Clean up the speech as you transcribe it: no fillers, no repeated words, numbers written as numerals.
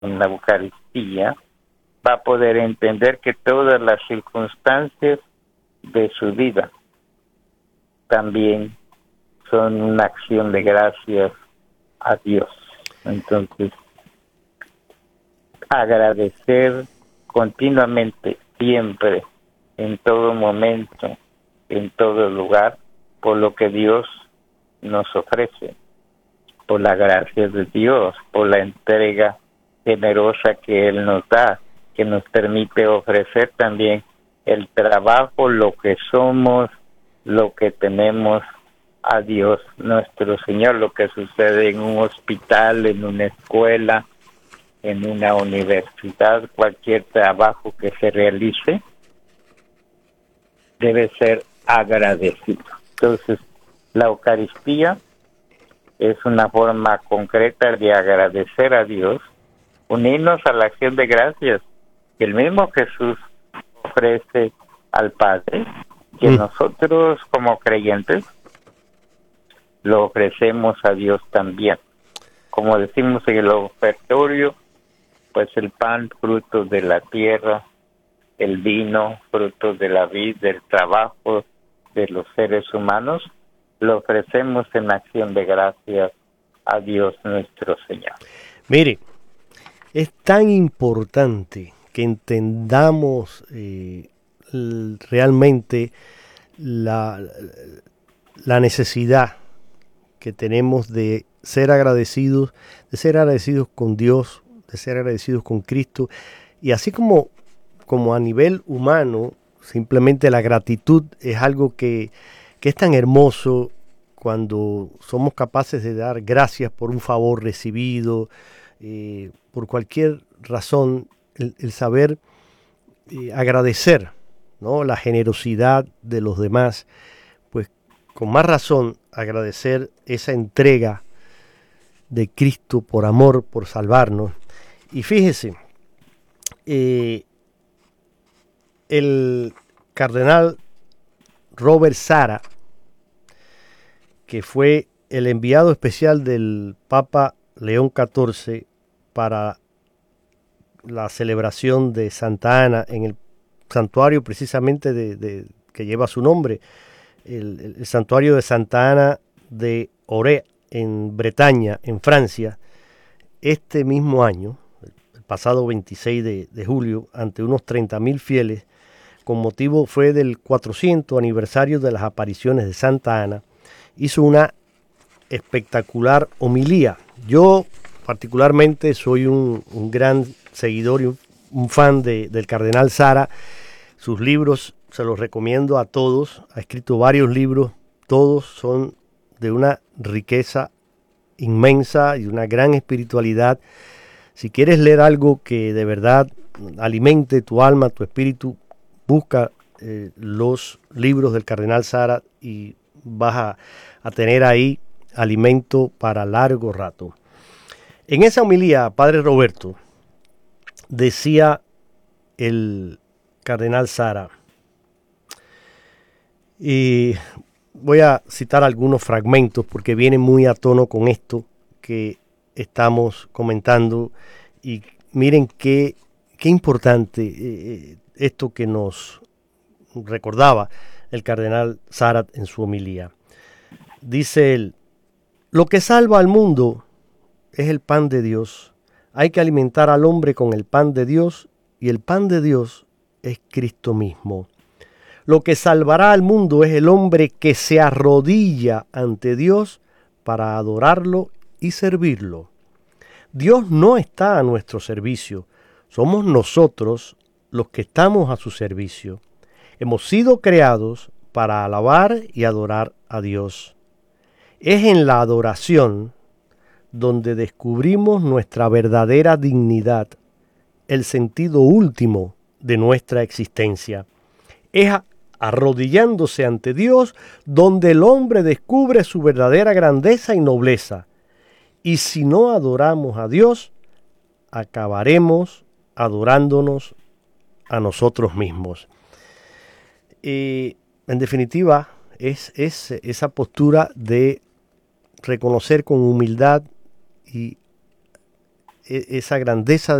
en la Eucaristía, va a poder entender que todas las circunstancias de su vida también son una acción de gracias a Dios. Entonces, agradecer continuamente, siempre, en todo momento, en todo lugar, por lo que Dios nos ofrece, por la gracia de Dios, por la entrega generosa que Él nos da, que nos permite ofrecer también el trabajo, lo que somos, lo que tenemos a Dios nuestro Señor, lo que sucede en un hospital, en una escuela, en una universidad, cualquier trabajo que se realice, debe ser agradecido. Entonces, la Eucaristía es una forma concreta de agradecer a Dios, unirnos a la acción de gracias que el mismo Jesús ofrece al Padre, que nosotros como creyentes lo ofrecemos a Dios también. Como decimos en el ofertorio, pues el pan, fruto de la tierra, el vino, fruto de la vid, del trabajo de los seres humanos, lo ofrecemos en acción de gracias a Dios nuestro Señor. Mire, es tan importante que entendamos realmente la necesidad que tenemos de ser agradecidos con Dios, de ser agradecidos con Cristo, y así como a nivel humano, simplemente la gratitud es algo que es tan hermoso cuando somos capaces de dar gracias por un favor recibido, por cualquier razón, el saber agradecer, ¿no?, la generosidad de los demás, pues con más razón agradecer esa entrega de Cristo por amor, por salvarnos. Y fíjese, el cardenal Robert Sarah, que fue el enviado especial del Papa León XIV para la celebración de Santa Ana en el santuario precisamente que lleva su nombre, el santuario de Santa Ana de Auray, en Bretaña, en Francia, este mismo año, el pasado 26 de julio, ante unos 30.000 fieles, con motivo fue del 400 aniversario de las apariciones de Santa Ana, hizo una espectacular homilía. Yo particularmente soy un gran seguidor y un fan del cardenal Sarah. Sus libros se los recomiendo a todos. Ha escrito varios libros, todos son de una riqueza inmensa y una gran espiritualidad. Si quieres leer algo que de verdad alimente tu alma, tu espíritu, busca los libros del cardenal Sarah y vas a tener ahí alimento para largo rato. En esa homilía, Padre Roberto, decía el cardenal Sarah, y voy a citar algunos fragmentos porque vienen muy a tono con esto que estamos comentando, y miren qué importante esto que nos recordaba el cardenal Sarah en su homilía. Dice él: lo que salva al mundo es el pan de Dios. Hay que alimentar al hombre con el pan de Dios, y el pan de Dios es Cristo mismo. Lo que salvará al mundo es el hombre que se arrodilla ante Dios para adorarlo y servirlo. Dios no está a nuestro servicio, somos nosotros los que estamos a su servicio. Hemos sido creados para alabar y adorar a Dios. Es en la adoración donde descubrimos nuestra verdadera dignidad, el sentido último de nuestra existencia. Es arrodillándose ante Dios donde el hombre descubre su verdadera grandeza y nobleza. Y si no adoramos a Dios, acabaremos adorándonos a nosotros mismos. En definitiva, es esa postura de reconocer con humildad y esa grandeza